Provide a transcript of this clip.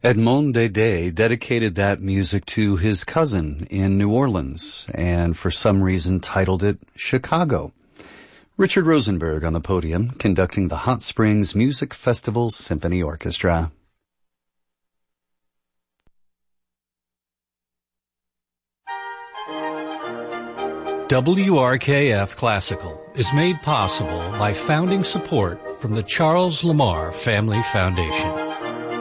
Edmond Dede dedicated that music to his cousin in New Orleans and for some reason titled it Chicago. Richard Rosenberg on the podium conducting the Hot Springs Music Festival Symphony Orchestra. WRKF Classical is made possible by founding support from the Charles Lamar Family Foundation.